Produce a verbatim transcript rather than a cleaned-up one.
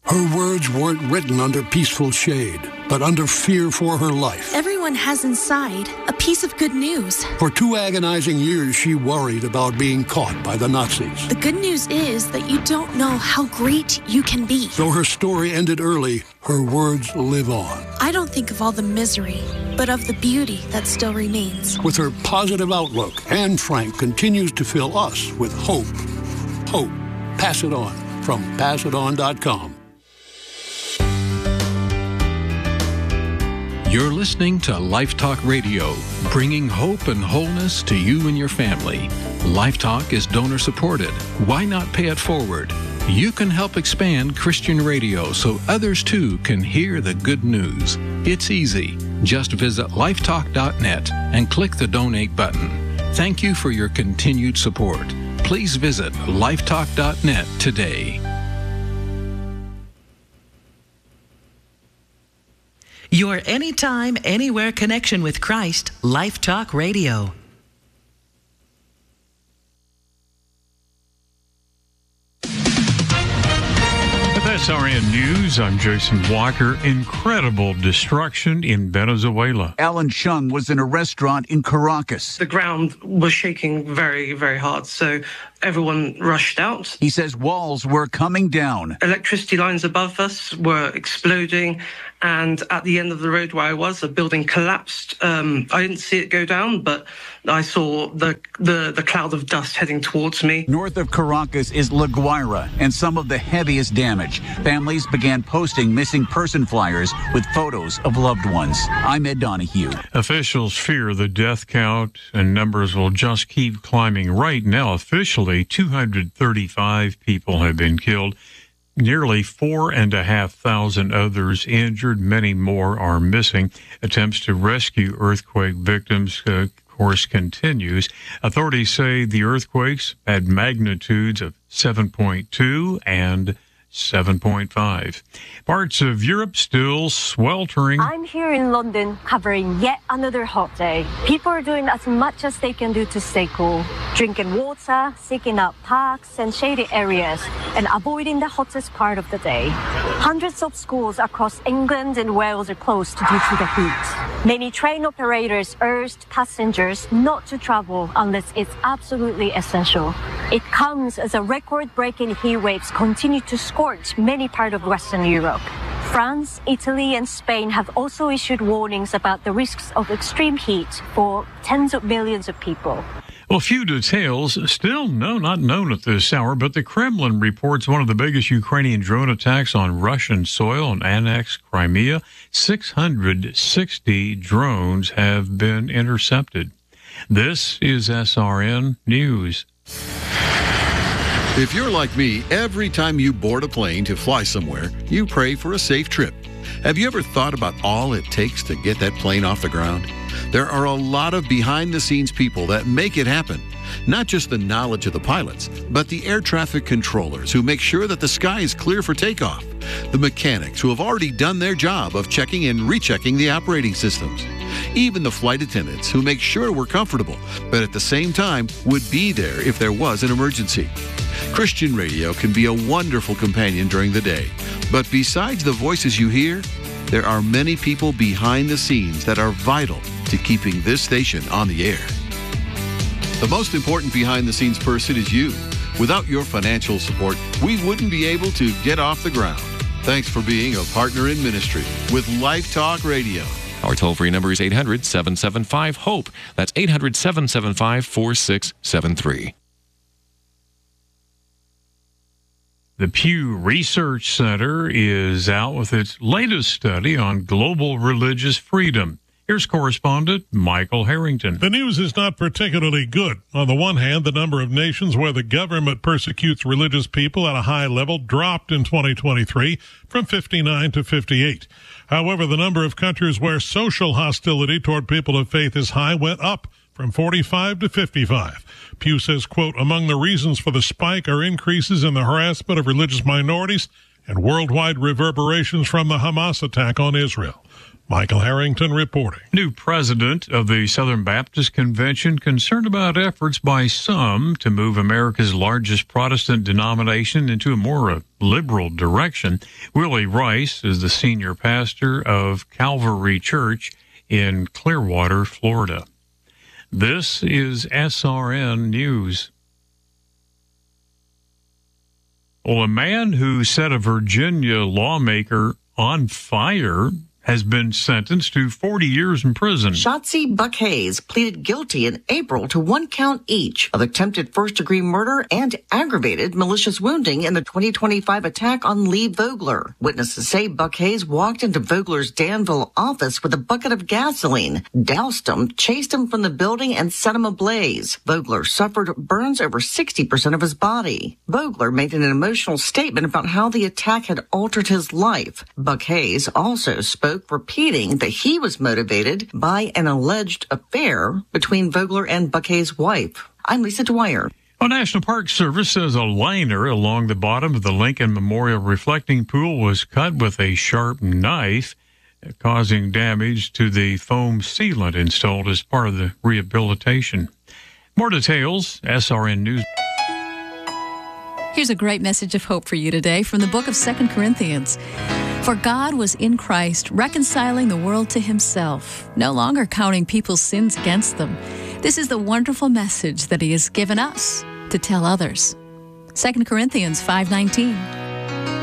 Her words weren't written under peaceful shade, but under fear for her life. Everyone has inside a piece of good news. For two agonizing years, she worried about being caught by the Nazis. The good news is that you don't know how great you can be. Though her story ended early, her words live on. I don't think of all the misery, but of the beauty that still remains. With her positive outlook, Anne Frank continues to fill us with hope. Hope. Pass it on from pass it on dot com. You're listening to Life Talk Radio, bringing hope and wholeness to you and your family. Life Talk is donor supported. Why not pay it forward? You can help expand Christian radio so others too can hear the good news. It's easy. Just visit life talk dot net and click the donate button. Thank you for your continued support. Please visit life talk dot net today. Your anytime, anywhere connection with Christ, Life Talk Radio. With S R N News, I'm Jason Walker. Incredible destruction in Venezuela. Alan Chung was in a restaurant in Caracas. The ground was shaking very, very hard, so everyone rushed out. He says walls were coming down. Electricity lines above us were exploding, and at the end of the road where I was, a building collapsed. Um, I didn't see it go down, but I saw the, the, the cloud of dust heading towards me. North of Caracas is La Guaira, and some of the heaviest damage. Families began posting missing person flyers with photos of loved ones. I'm Ed Donahue. Officials fear the death count and numbers will just keep climbing. Right now, officially, two hundred thirty-five people have been killed. Nearly four and a half thousand others injured. Many more are missing. Attempts to rescue earthquake victims, uh, of course, continues. Authorities say the earthquakes had magnitudes of seven point two and seven point five. Parts of Europe still sweltering. I'm here in London covering yet another hot day. People are doing as much as they can do to stay cool. Drinking water, seeking out parks and shady areas, and avoiding the hottest part of the day. Hundreds of schools across England and Wales are closed due to the heat. Many train operators urged passengers not to travel unless it's absolutely essential. It comes as a record-breaking heat waves continue to scorch many parts of Western Europe. France, Italy, and Spain have also issued warnings about the risks of extreme heat for tens of millions of people. Well, few details still no, not known at this hour, but the Kremlin reports one of the biggest Ukrainian drone attacks on Russian soil and annexed Crimea. six hundred sixty drones have been intercepted. This is S R N News. If you're like me, every time you board a plane to fly somewhere, you pray for a safe trip. Have you ever thought about all it takes to get that plane off the ground? There are a lot of behind-the-scenes people that make it happen. Not just the knowledge of the pilots, but the air traffic controllers who make sure that the sky is clear for takeoff. The mechanics who have already done their job of checking and rechecking the operating systems. Even the flight attendants who make sure we're comfortable, but at the same time would be there if there was an emergency. Christian radio can be a wonderful companion during the day. But besides the voices you hear, there are many people behind the scenes that are vital to keeping this station on the air. The most important behind-the-scenes person is you. Without your financial support, we wouldn't be able to get off the ground. Thanks for being a partner in ministry with Life Talk Radio. Our toll-free number is eight hundred, seven seven five, HOPE. That's eight hundred, seven seven five, four six seven three. The Pew Research Center is out with its latest study on global religious freedom. Here's correspondent Michael Harrington. The news is not particularly good. On the one hand, the number of nations where the government persecutes religious people at a high level dropped in twenty twenty-three from fifty-nine to fifty-eight. However, the number of countries where social hostility toward people of faith is high went up from forty-five to fifty-five. Pew says, quote, among the reasons for the spike are increases in the harassment of religious minorities and worldwide reverberations from the Hamas attack on Israel. Michael Harrington reporting. New president of the Southern Baptist Convention concerned about efforts by some to move America's largest Protestant denomination into a more uh, liberal direction. Willie Rice is the senior pastor of Calvary Church in Clearwater, Florida. This is S R N News. Well, a man who set a Virginia lawmaker on fire has been sentenced to forty years in prison. Shotzi Buck Hayes pleaded guilty in April to one count each of attempted first-degree murder and aggravated malicious wounding in the twenty twenty-five attack on Lee Vogler. Witnesses say Buck Hayes walked into Vogler's Danville office with a bucket of gasoline, doused him, chased him from the building, and set him ablaze. Vogler suffered burns over sixty percent of his body. Vogler made an emotional statement about how the attack had altered his life. Buck Hayes also spoke repeating that he was motivated by an alleged affair between Vogler and Buck Hayes' wife. I'm Lisa Dwyer. A National Park Service says a liner along the bottom of the Lincoln Memorial reflecting pool was cut with a sharp knife, causing damage to the foam sealant installed as part of the rehabilitation. More details, S R N News. Here's a great message of hope for you today from the book of Second Corinthians. For God was in Christ, reconciling the world to himself, no longer counting people's sins against them. This is the wonderful message that he has given us to tell others. Second Corinthians five nineteen.